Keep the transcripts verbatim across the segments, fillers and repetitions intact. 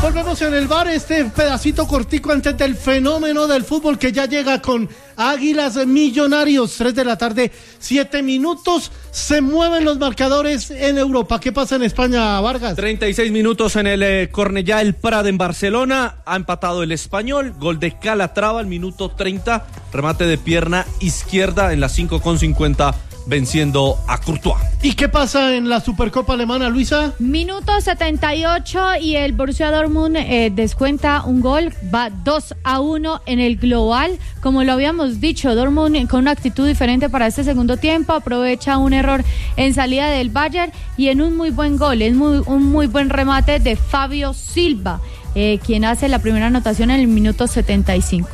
Volvemos en el bar, este pedacito cortico antes del fenómeno del fútbol que ya llega con Águilas Millonarios, tres de la tarde, siete minutos, se mueven los marcadores en Europa. ¿Qué pasa en España, Vargas? treinta y seis minutos en el eh, Cornellá El Prat en Barcelona, ha empatado el Español, gol de Calatrava al minuto treinta, remate de pierna izquierda en las cinco con cincuenta, venciendo a Courtois. ¿Y qué pasa en la Supercopa Alemana, Luisa? Minuto setenta y ocho y el Borussia Dortmund eh, descuenta un gol, va dos a uno en el global. Como lo habíamos dicho, Dortmund con una actitud diferente para este segundo tiempo, aprovecha un error en salida del Bayern y en un muy buen gol, es muy, un muy buen remate de Fabio Silva, eh, quien hace la primera anotación en el minuto setenta y cinco.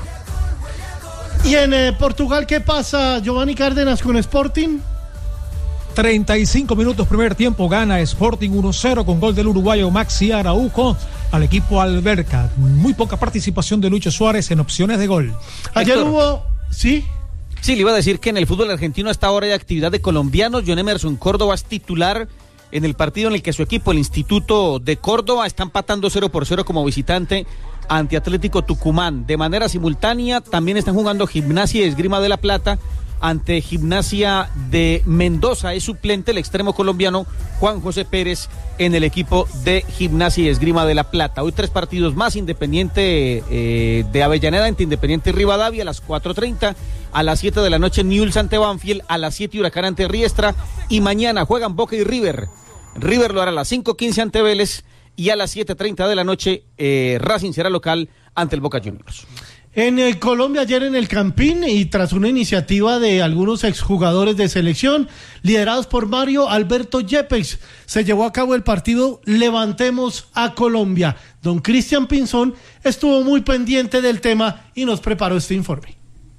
¿Y en eh, Portugal qué pasa, Giovanni Cárdenas, con Sporting? treinta y cinco minutos primer tiempo, gana Sporting uno cero con gol del uruguayo Maxi Araujo al equipo Alberca. Muy poca participación de Lucho Suárez en opciones de gol. Ayer Héctor. hubo... ¿Sí? Sí, le iba a decir que en el fútbol argentino hasta ahora hay actividad de colombianos. John Emerson Córdoba es titular en el partido en el que su equipo, el Instituto de Córdoba, está empatando cero por cero como visitante ante Atlético Tucumán. De manera simultánea también están jugando Gimnasia y Esgrima de la Plata ante Gimnasia de Mendoza. Es suplente el extremo colombiano Juan José Pérez en el equipo de Gimnasia y Esgrima de la Plata. Hoy tres partidos más: Independiente eh, de Avellaneda ante Independiente Rivadavia a las cuatro treinta, a las siete de la noche Newell's ante Banfield, a las siete Huracán ante Riestra, y mañana juegan Boca y River. River lo hará a las cinco quince ante Vélez y a las siete treinta de la noche eh, Racing será local ante el Boca Juniors. En el Colombia, ayer en el Campín, y tras una iniciativa de algunos exjugadores de selección, liderados por Mario Alberto Yepes, se llevó a cabo el partido Levantemos a Colombia. Don Cristian Pinzón estuvo muy pendiente del tema y nos preparó este informe.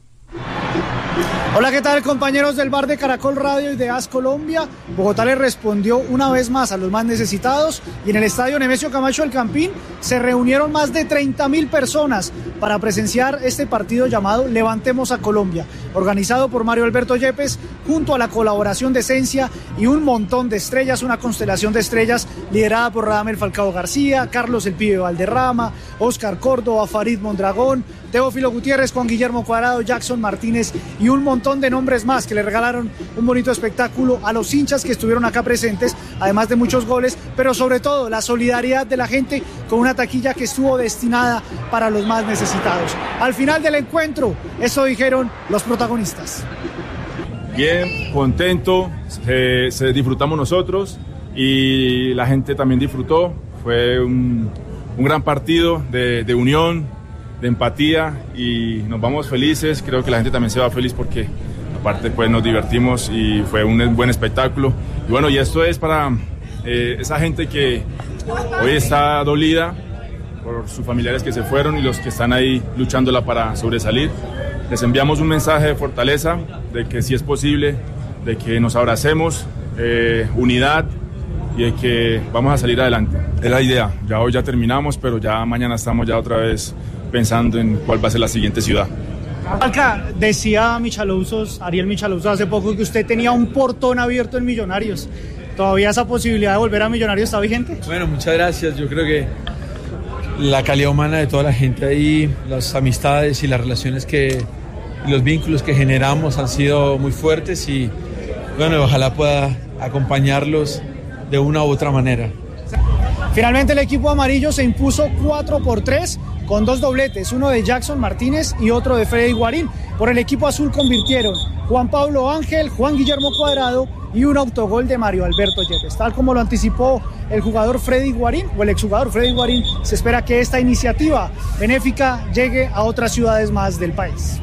Hola, ¿qué tal, compañeros del bar de Caracol Radio y de AS Colombia? Bogotá le respondió una vez más a los más necesitados y en el estadio Nemesio Camacho del Campín se reunieron más de treinta mil personas para presenciar este partido llamado Levantemos a Colombia, organizado por Mario Alberto Yepes junto a la colaboración de Esencia y un montón de estrellas, una constelación de estrellas liderada por Radamel Falcao García, Carlos El Pibe Valderrama, Oscar Córdoba, Farid Mondragón, Teófilo Gutiérrez, Juan Guillermo Cuadrado, Jackson Martínez y un montón de nombres más que le regalaron un bonito espectáculo a los hinchas que estuvieron acá presentes, además de muchos goles, pero sobre todo la solidaridad de la gente con una taquilla que estuvo destinada para los más necesitados. Al final del encuentro, eso dijeron los protagonistas. Bien, contento, se, se disfrutamos nosotros y la gente también disfrutó. Fue un, un gran partido de, de unión, de empatía, y nos vamos felices. Creo que la gente también se va feliz porque aparte pues nos divertimos y fue un buen espectáculo. Y bueno, y esto es para eh, esa gente que hoy está dolida por sus familiares que se fueron y los que están ahí luchándola para sobresalir. Les enviamos un mensaje de fortaleza, de que sí es posible, de que nos abracemos, eh, unidad, y de que vamos a salir adelante. Es la idea. Ya hoy ya terminamos, pero ya mañana estamos ya otra vez pensando en cuál va a ser la siguiente ciudad. Alca, decía Michalousos, Ariel Michalousos hace poco que usted tenía un portón abierto en Millonarios. ¿Todavía esa posibilidad de volver a Millonarios está vigente? Bueno, muchas gracias. Yo creo que la calidad humana de toda la gente ahí, las amistades y las relaciones que, y los vínculos que generamos han sido muy fuertes y bueno, ojalá pueda acompañarlos de una u otra manera. Finalmente el equipo amarillo se impuso cuatro por tres con dos dobletes, uno de Jackson Martínez y otro de Freddy Guarín. Por el equipo azul convirtieron Juan Pablo Ángel, Juan Guillermo Cuadrado y un autogol de Mario Alberto Yepes. Tal como lo anticipó el jugador Freddy Guarín, o el exjugador Freddy Guarín, se espera que esta iniciativa benéfica llegue a otras ciudades más del país.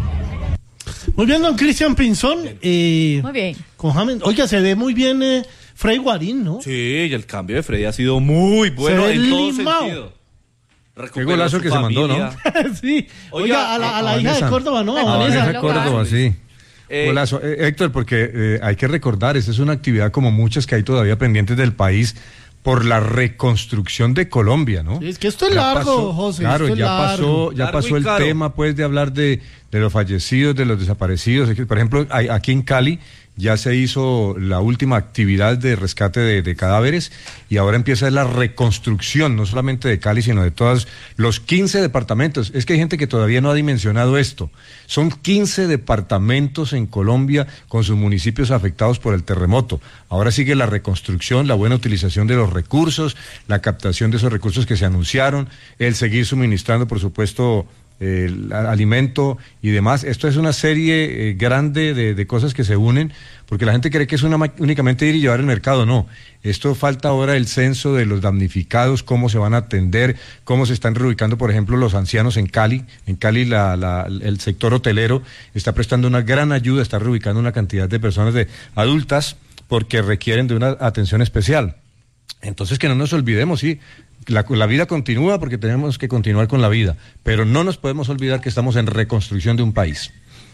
Muy bien, don Cristian Pinzón. Eh, Muy bien. Con James, oiga, se ve muy bien eh, Freddy Guarín, ¿no? Sí, y el cambio de Freddy ha sido muy bueno Se ve en todo limao. sentido. Qué golazo que familia. Se mandó, ¿no? Sí. Oiga, a la, a la a hija Vanessa. de Córdoba, ¿no? A A Vanessa. Vanessa Córdoba, sí. Eh, Golazo. Eh, Héctor, porque eh, hay que recordar, esta es una actividad como muchas que hay todavía pendientes del país por la reconstrucción de Colombia, ¿no? Es que esto es Ya largo, pasó, José. Claro, esto es ya largo. pasó, ya Largo pasó y el caro. tema, pues, de hablar de, de los fallecidos, de los desaparecidos. Por ejemplo, hay, aquí en Cali ya se hizo la última actividad de rescate de, de cadáveres y ahora empieza la reconstrucción, no solamente de Cali, sino de todos los quince departamentos. Es que hay gente que todavía no ha dimensionado esto. Son quince departamentos en Colombia con sus municipios afectados por el terremoto. Ahora sigue la reconstrucción, la buena utilización de los recursos, la captación de esos recursos que se anunciaron, el seguir suministrando, por supuesto, el alimento y demás. Esto es una serie eh, grande de, de cosas que se unen, porque la gente cree que es una, únicamente ir y llevar el mercado. No, esto falta ahora el censo de los damnificados, cómo se van a atender, cómo se están reubicando, por ejemplo, los ancianos en Cali. En Cali la, la, el sector hotelero está prestando una gran ayuda, está reubicando una cantidad de personas de adultas porque requieren de una atención especial. Entonces, que no nos olvidemos, sí, la, la vida continúa porque tenemos que continuar con la vida, pero no nos podemos olvidar que estamos en reconstrucción de un país.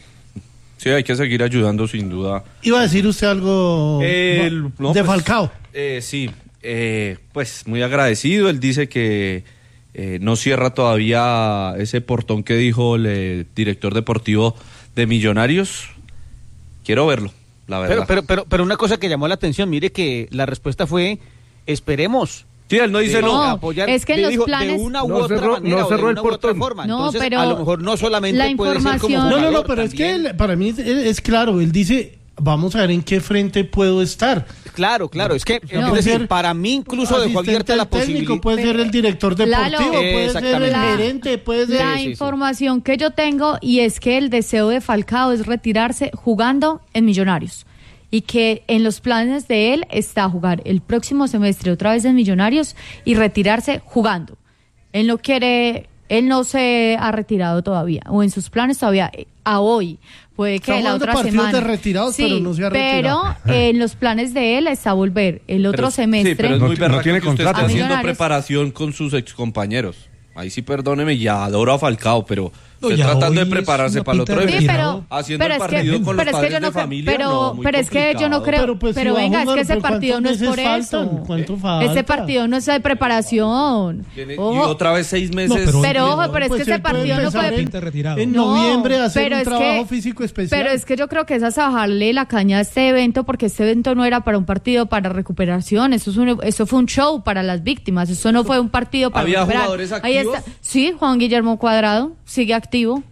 Sí, hay que seguir ayudando sin duda. ¿Iba a decir usted algo El, no, de pues, Falcao? Eh, sí, eh, pues muy agradecido. Él dice que eh, no cierra todavía ese portón que dijo el eh, director deportivo de Millonarios. Quiero verlo, la verdad. Pero, pero, pero, pero una cosa que llamó la atención, mire que la respuesta fue, esperemos. Sí, él no dice no. no. Apoyar, es que en los dijo, planes... de una u no otra cerró, manera, no cerró o de el una u otra portón. forma. No, Entonces, pero a lo mejor no solamente la puede ser como información- No, no, no, jugador, pero es también. que él, para mí es, es claro, él dice, vamos a ver en qué frente puedo estar. Claro, claro, es que No. es Puede decir, ser para mí incluso dejó asistente abierta la del técnico, posibilidad. puede ser el director Lalo, deportivo, puede ser el exactamente. gerente, puede ser... La Sí, sí, sí. información que yo tengo y es que el deseo de Falcao es retirarse jugando en Millonarios y que en los planes de él está jugar el próximo semestre otra vez en Millonarios y retirarse jugando. Él no quiere, él no se ha retirado todavía o en sus planes todavía a hoy. Puede que Está la jugando otra partidos semana. de retirados, pero no se ha retirado. Pero en los planes de él está volver el otro Pero- semestre. Sí, pero es No muy ti- verdad no tiene que usted contrato. está A haciendo Millonarios. preparación con sus excompañeros. Ahí sí, perdóneme, ya adoro a Falcao, pero No, usted ya tratando hoy de es prepararse una para el pinta otro de Sí, evento, pero, haciendo pero el es que, partido con los pero es que padres yo no de creo, familia, pero, no, muy pero es que yo no creo, Pero, pues, pero si va a venga, jugar, es que ese ¿pero cuántos partido no es meses por faltan? eso. ¿Cuánto falta? Ese partido no es de preparación. Tiene- y Ojo, otra vez seis meses. pero- pero ojo, pero es Pues que ese él puede partido no empezar puede... en- Pinta retirado. En No, noviembre hacer pero un es trabajo que- físico especial. Pero es que yo creo que es a bajarle la caña a este evento porque este evento no era para un partido para recuperación, eso es un, eso fue un show para las víctimas, eso no fue un partido para ¿Había recuperar. jugadores Ahí activos? está. Sí, Juan Guillermo Cuadrado sigue activo.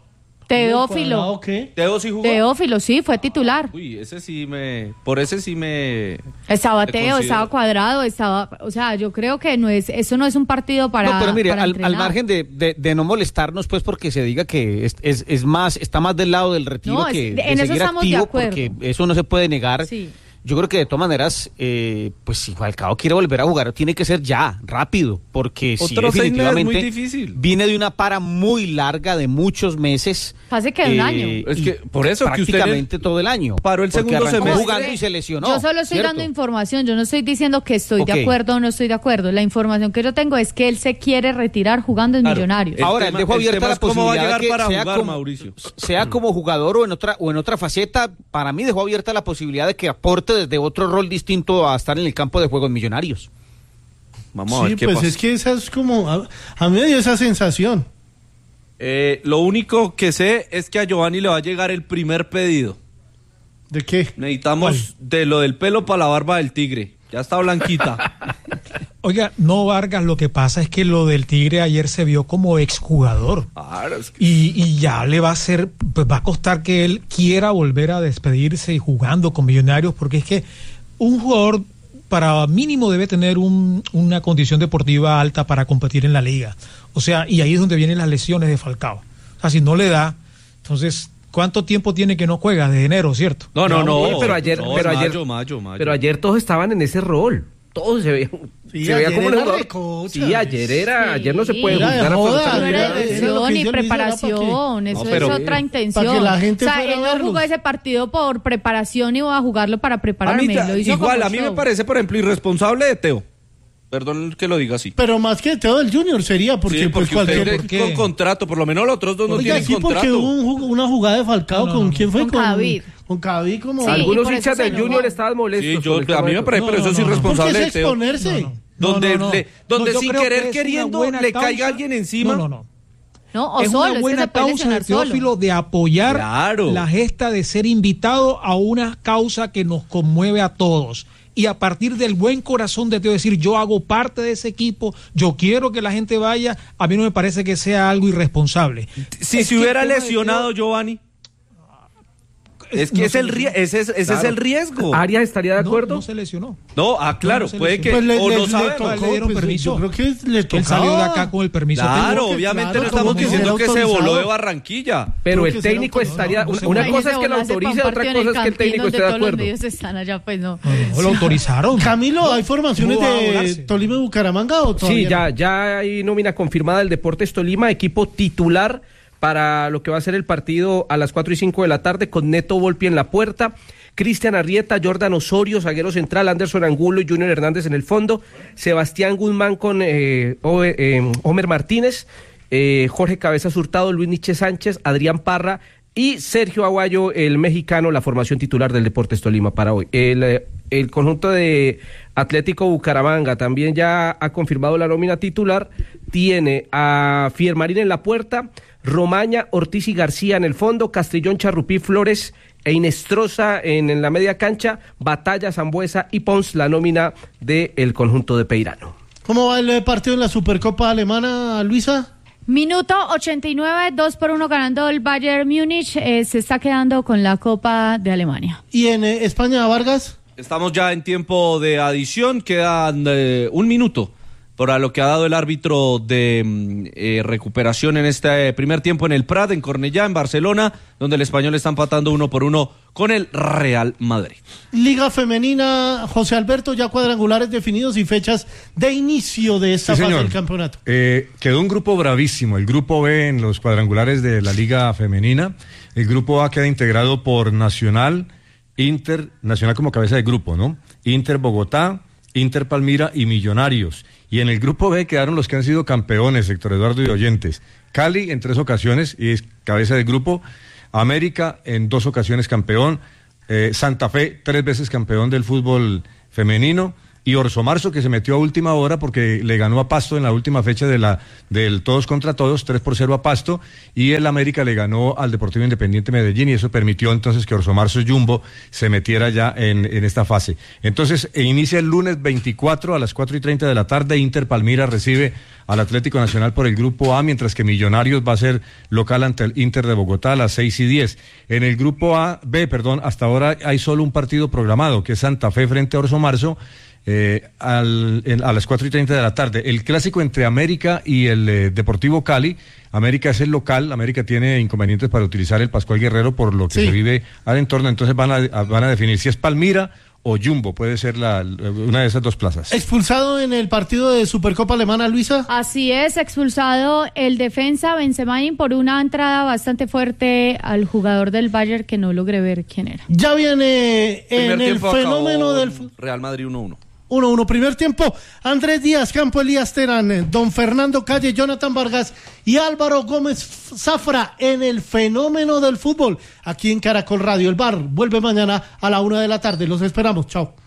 Teófilo. ¿Qué? Teo sí jugó. Teófilo, sí, fue titular. Uy, ese sí me. Por ese sí me. Estaba Te Teo, considero. estaba Cuadrado, estaba, o sea, yo creo que no es, eso no es un partido para. No, pero mire, para al, entrenar. al margen de, de, de no molestarnos, pues, porque se diga que es, es, es más, está más del lado del retiro No, es- que de- en de eso seguir estamos de activo, acuerdo. porque eso no se puede negar. Sí. Yo creo que de todas maneras, eh, pues si Falcao quiere volver a jugar, tiene que ser ya, rápido, porque sí, Otros seis meses es muy definitivamente difícil. viene de una para muy larga de muchos meses. Pase que un año. Es y que por eso que usted prácticamente todo el año. paró el porque segundo arrancó semestre. jugando y se lesionó. Yo solo estoy ¿cierto? dando información, yo no estoy diciendo que estoy Ok. de acuerdo o no estoy de acuerdo. La información que yo tengo es que él se quiere retirar jugando en Claro. Millonarios. El Ahora, tema- él dejó el abierta tema la es cómo va a posibilidad llegar que para sea jugar, como, Mauricio. sea como jugador o en otra o en otra faceta. Para mí dejó abierta la posibilidad de que aporte desde otro rol distinto a estar en el campo de juego en Millonarios. Vamos a ver Sí, qué pues pasa. es que esa es como... A, a mí me dio esa sensación. Eh, lo único que sé es que a Giovanni le va a llegar el primer pedido. ¿De qué? Necesitamos de lo del pelo para la barba del tigre. Ya está blanquita. Oiga, no, Vargas, lo que pasa es que lo del Tigre ayer se vio como exjugador. Claro, es que- Y, y ya le va a hacer, pues va a costar que él quiera volver a despedirse y jugando con Millonarios, porque es que un jugador para mínimo debe tener un, una condición deportiva alta para competir en la liga. O sea, y ahí es donde vienen las lesiones de Falcao. O sea, si no le da, entonces, ¿cuánto tiempo tiene que no juega? De enero, ¿cierto? No, no, no. Oye, pero ayer, no, pero mayo, ayer, mayo, mayo. pero ayer todos estaban en ese rol. Todos se veían, Sí, se veía ayer como un era jugador. recocha. Sí, ayer era, Sí. ayer no se puede Era de juzgar joda, No absolutamente era Era- nada. era lo diversión que ni dice Luis, era preparación, No, eso pero- es otra intención. Para que la gente o sea, fuera él a no verlos. jugó ese partido por preparación y va a jugarlo para A mí prepararme. ta- lo hizo igual, como a mí me show. parece, por ejemplo, irresponsable de Teo. Perdón que lo diga así. Pero más que Teo del Junior sería, porque, Sí, pues porque cualquier... usted ¿por qué? con contrato, por lo menos los otros dos no Oiga, tienen sí, porque contrato. hubo un ju- una jugada de Falcao, No, no, ¿con no. quién fue? Con Cadavid. Con Cadavid como... Sí, y Algunos por eso hinchas se del enojó. Junior estaban molestos. Sí, yo, con el a mí me tema parece, No, pero eso no, es no, no. irresponsable Porque de es Teo. exponerse. No, no. Donde, No, no, no. le- donde No, yo sin creo que querer es una queriendo buena le causa. caiga alguien encima. No, no, no. No, o es solo, es una que buena se puede causa de lesionar solo. Teófilo de apoyar Claro. la gesta de ser invitado a una causa que nos conmueve a todos. Y a partir del buen corazón de Teo decir, yo hago parte de ese equipo, yo quiero que la gente vaya, a mí no me parece que sea algo irresponsable. Si Es se que hubiera el tema de lesionado Teo- Giovanni, es que no es se el rie- lesionó. ese, es, ese Claro. es el riesgo. ¿Arias estaría de No, acuerdo? No, se lesionó. No, ah, claro, No se puede que, lesionó. Pues le, o le- no le sabemos. tocó, Le dieron pues, permiso. Yo creo que le Él tocaba. salió de acá con el permiso. Claro, Tengo que- obviamente claro, no estamos tuvo que diciendo ser que se voló de autorizado. Barranquilla. Pero Tuvo el que ser técnico autorizado. estaría... No, no una se una puede. cosa es que lo Imagínese autorice, volarse pa' un otra partido en cosa es que el Campín técnico donde esté de todos los acuerdo. medios están allá, pues no. No, no, lo autorizaron. Camilo, ¿hay formaciones ¿Cómo va a de volarse? Tolima y Bucaramanga o todavía Sí, no? ya, ya hay nómina confirmada del Deportes Tolima, equipo titular para lo que va a ser el partido a las cuatro y cinco de la tarde, con Neto Volpi en la puerta, Cristian Arrieta, Jordan Osorio, zaguero central, Anderson Angulo y Junior Hernández en el fondo, Sebastián Guzmán con eh, O- eh, Homer Martínez, eh, Jorge Cabezas Hurtado, Luis Nietzsche Sánchez, Adrián Parra y Sergio Aguayo, el mexicano, la formación titular del Deportes Tolima para hoy. El, eh, el conjunto de Atlético Bucaramanga también ya ha confirmado la nómina titular, tiene a Fiermarín en la puerta, Romaña, Ortiz y García en el fondo, Castrillón, Charrupí, Flores e Inestrosa en, en la media cancha, Batalla, Zambuesa y Pons, la nómina del conjunto de Peirano. ¿Cómo va el eh, partido en la Supercopa Alemana, Luisa? Minuto ochenta y nueve, dos por uno ganando el Bayern Múnich, eh, se está quedando con la Copa de Alemania. ¿Y en eh, España, Vargas? Estamos ya en tiempo de adición, quedan eh, un minuto para lo que ha dado el árbitro de mm, eh, recuperación en este primer tiempo en el Prat, en Cornellá, en Barcelona, donde el Español está empatando uno por uno con el Real Madrid. Liga Femenina, José Alberto, ya cuadrangulares definidos y fechas de inicio de esta Sí, fase señor. del campeonato. Eh, quedó un grupo bravísimo, el grupo B en los cuadrangulares de la Liga Femenina. El grupo A queda integrado por Nacional, Inter, Nacional como cabeza de grupo, ¿no? Inter Bogotá, Inter Palmira y Millonarios. Y en el grupo B quedaron los que han sido campeones, Héctor Eduardo y Oyentes. Cali en tres ocasiones y es cabeza de grupo. América en dos ocasiones campeón. Eh, Santa Fe tres veces campeón del fútbol femenino. Y Orso Marzo, que se metió a última hora porque le ganó a Pasto en la última fecha de la del todos contra todos, tres por cero a Pasto, y el América le ganó al Deportivo Independiente Medellín, y eso permitió entonces que Orso Marzo Jumbo se metiera ya en, en esta fase. Entonces, e inicia el lunes veinticuatro a las cuatro y treinta de la tarde, Inter Palmira recibe al Atlético Nacional por el Grupo A, mientras que Millonarios va a ser local ante el Inter de Bogotá a las seis y diez. En el Grupo A, B, perdón, hasta ahora hay solo un partido programado, que es Santa Fe frente a Orso Marzo, Eh, al, en, a las cuatro y treinta de la tarde. El clásico entre América y el eh, Deportivo Cali. América es el local, América tiene inconvenientes para utilizar el Pascual Guerrero por lo que Sí. se vive al entorno, entonces van a, a- van a definir si es Palmira o Jumbo, puede ser la, una de esas dos plazas. Expulsado en el partido de Supercopa Alemana, Luisa. Así es, expulsado el defensa Benzemain por una entrada bastante fuerte al jugador del Bayern que no logré ver quién era. Ya viene Primer en el tiempo fenómeno acabó del... fu- Real Madrid uno uno. uno uno, primer tiempo, Andrés Díaz, Campo Elías Terán, eh, Don Fernando Calle, Jonathan Vargas y Álvaro Gómez Zafra en el fenómeno del fútbol, aquí en Caracol Radio. El Bar vuelve mañana a la una de la tarde, los esperamos, chao.